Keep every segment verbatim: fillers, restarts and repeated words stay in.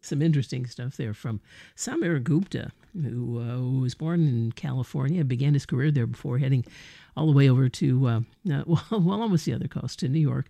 Some interesting stuff there from Samir Gupta, who, uh, who was born in California, began his career there before heading all the way over to, uh, uh, well, well, almost the other coast, to New York.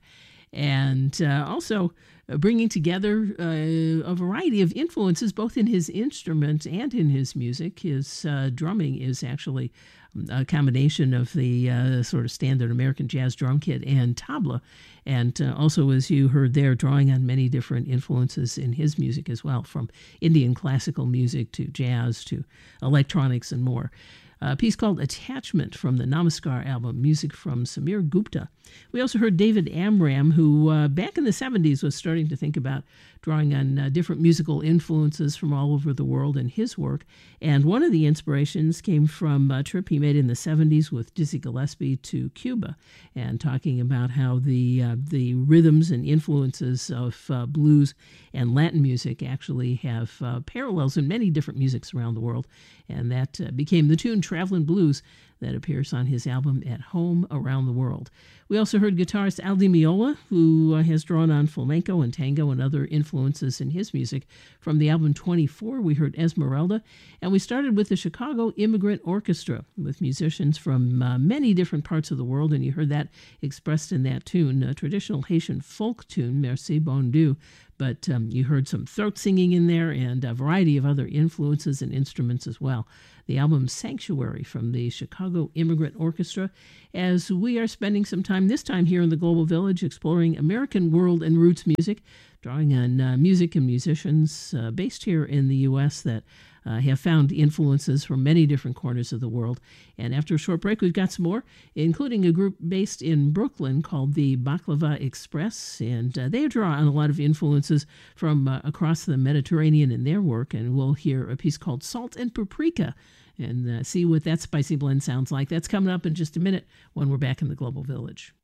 And uh, also uh, bringing together uh, a variety of influences, both in his instrument and in his music. His uh, drumming is actually a combination of the uh, sort of standard American jazz drum kit and tabla. And uh, also, as you heard there, drawing on many different influences in his music as well, from Indian classical music to jazz to electronics and more. A piece called Attachment from the Namaskar album, music from Samir Gupta. We also heard David Amram, who uh, back in the seventies was starting to think about drawing on uh, different musical influences from all over the world in his work. And one of the inspirations came from a trip he made in the seventies with Dizzy Gillespie to Cuba, and talking about how the uh, the rhythms and influences of uh, blues and Latin music actually have uh, parallels in many different musics around the world. And that uh, became the tune Travelin' Blues that appears on his album At Home Around the World. We also heard guitarist Al Di Meola, who uh, has drawn on flamenco and tango and other influences in his music. From the album twenty-four, we heard Esmeralda, and we started with the Chicago Immigrant Orchestra with musicians from uh, many different parts of the world, and you heard that expressed in that tune, a traditional Haitian folk tune, Merci Bon Dieu. But um, you heard some throat singing in there and a variety of other influences and instruments as well. The album Sanctuary from the Chicago Immigrant Orchestra, as we are spending some time this time here in the Global Village exploring American world and roots music, drawing on uh, music and musicians uh, based here in the U S that uh, have found influences from many different corners of the world. And after a short break, we've got some more, including a group based in Brooklyn called the Baklava Express. And uh, they draw on a lot of influences from uh, across the Mediterranean in their work. And we'll hear a piece called Salt and Paprika and uh, see what that spicy blend sounds like. That's coming up in just a minute when we're back in the Global Village.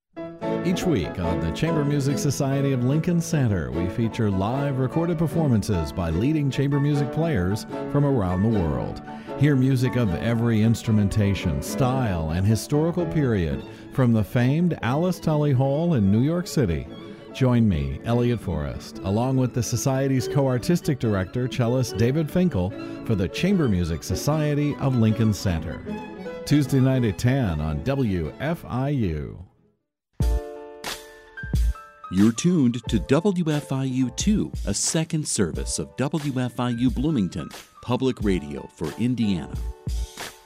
Each week on the Chamber Music Society of Lincoln Center, we feature live recorded performances by leading chamber music players from around the world. Hear music of every instrumentation, style, and historical period from the famed Alice Tully Hall in New York City. Join me, Elliot Forrest, along with the Society's co-artistic director, cellist David Finkel, for the Chamber Music Society of Lincoln Center. Tuesday night at ten on W F I U. You're tuned to W F I U two, a second service of W F I U Bloomington, public radio for Indiana.